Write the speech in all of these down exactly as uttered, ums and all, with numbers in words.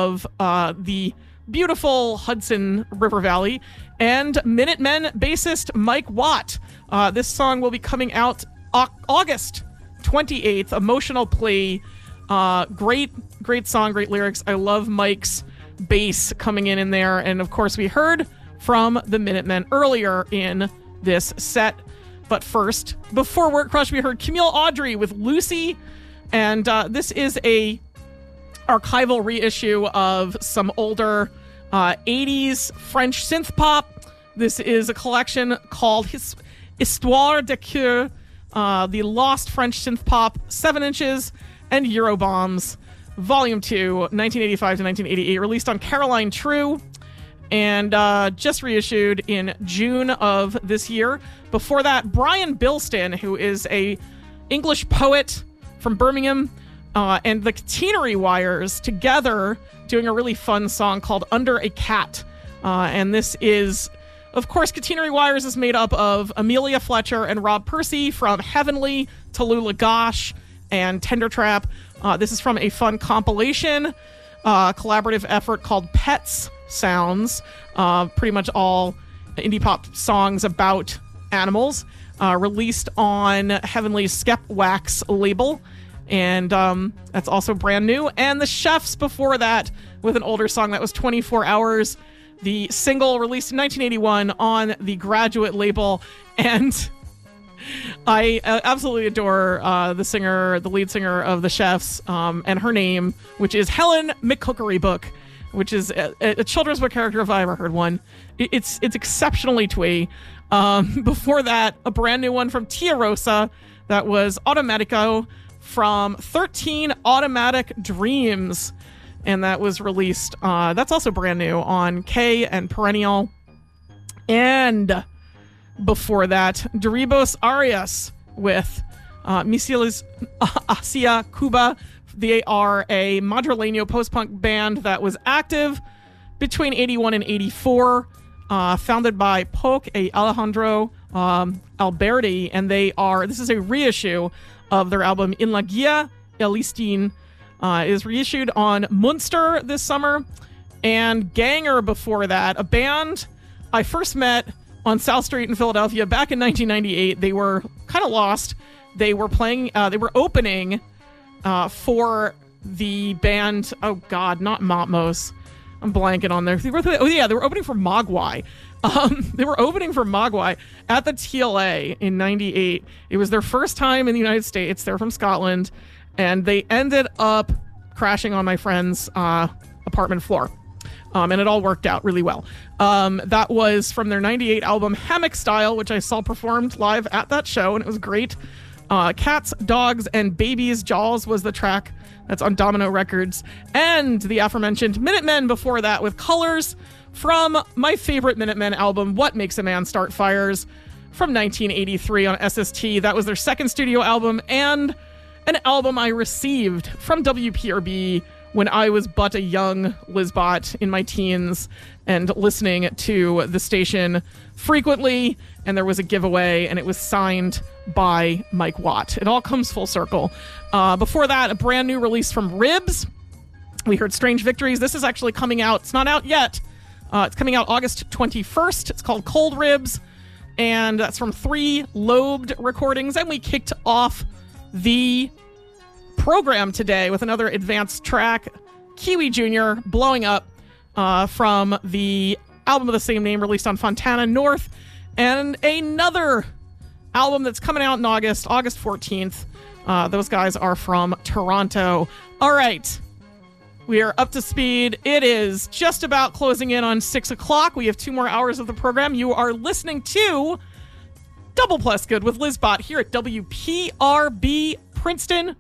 of uh, the beautiful Hudson River Valley, and Minutemen bassist Mike Watt. Uh, this song will be coming out au- August twenty-eighth, Emotional Plea. Uh, great, great song, great lyrics. I love Mike's bass coming in in there. And of course, we heard from the Minutemen earlier in this set. But first, before Work Crush, we heard Camille Audrey with Lucy. And uh, this is a archival reissue of some older uh, eighties French synth pop. This is a collection called His- Histoire de Cœur, uh, the Lost French Synth Pop, seven inches, and Eurobombs, Volume two, nineteen eighty-five to nineteen eighty-eight, released on Caroline True, and uh, just reissued in June of this year. Before that, Brian Bilston, who is a English poet from Birmingham, uh, and the Catenary Wires together doing a really fun song called Under a Cat. Uh, and this is, of course, Catenary Wires is made up of Amelia Fletcher and Rob Percy from Heavenly, Tallulah Gosh, and Tender Trap. Uh, this is from a fun compilation, uh, collaborative effort called Pets Sounds. Uh, pretty much all indie pop songs about animals, uh, released on Heavenly's Skep Wax label. And um, that's also brand new. And the Chefs before that with an older song that was twenty-four hours. The single released in nineteen eighty-one on the Graduate label. And I uh, absolutely adore uh, the singer, the lead singer of the Chefs, um, and her name, which is Helen McCookery Book, which is a, a children's book character if I ever heard one. It, it's it's exceptionally twee. Um, before that, a brand new one from Tia Rosa that was Automatico from thirteen Automatic Dreams, and that was released. Uh, that's also brand new on K and Perennial. And before that, Doribos Arias with uh, Misiles Asia Cuba. They are a Madrileño post-punk band that was active between eighty-one and eighty-four, uh, founded by Poke and Alejandro um, Alberti, and they are, this is a reissue of their album In la Guia Elistin. Uh, it is reissued on Munster this summer, and Ganger before that, a band I first met on South Street in Philadelphia back in nineteen ninety-eight. They were kind of lost. They were playing, uh, they were opening uh, for the band, oh God, not Matmos. I'm blanking on there. They were, oh yeah, they were opening for Mogwai. Um, they were opening for Mogwai at the T L A in ninety-eight. It was their first time in the United States. They're from Scotland, and they ended up crashing on my friend's uh, apartment floor. Um, and it all worked out really well. Um, that was from their ninety-eight album Hammock Style, which I saw performed live at that show, and it was great. Uh, Cats, Dogs, and Babies Jaws was the track that's on Domino Records. And the aforementioned Minutemen before that with Colors from my favorite Minutemen album, What Makes a Man Start Fires, from nineteen eighty-three on S S T. That was their second studio album, and an album I received from W P R B when I was but a young Lizbot in my teens and listening to the station frequently, and there was a giveaway, and it was signed by Mike Watt. It all comes full circle. Uh, before that, a brand new release from Ribs. We heard Strange Victories. This is actually coming out. It's not out yet. Uh, it's coming out August twenty-first. It's called Cold Ribs, and that's from Three Lobed Recordings. And we kicked off the program today with another advanced track, Kiwi Junior, Blowing Up, uh, from the album of the same name released on Fontana North, and another album that's coming out in August, August fourteenth. Uh, those guys are from Toronto. All right, we are up to speed. It is just about closing in on six o'clock. We have two more hours of the program. You are listening to Double Plus Good with Lizbot here at W P R B Princeton.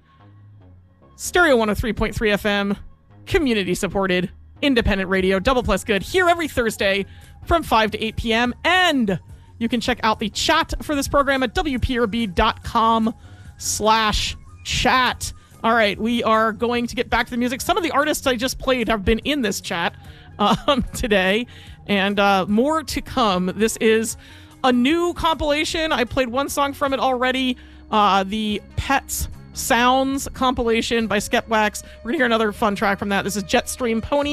Stereo one oh three point three F M, community-supported, independent radio, Double Plus Good, here every Thursday from five to eight p.m. And you can check out the chat for this program at wprb.com slash chat. All right, we are going to get back to the music. Some of the artists I just played have been in this chat um, today, and uh, more to come. This is a new compilation. I played one song from it already, uh, the Pets Sounds compilation by Skepwax. We're going to hear another fun track from that. This is Jetstream Pony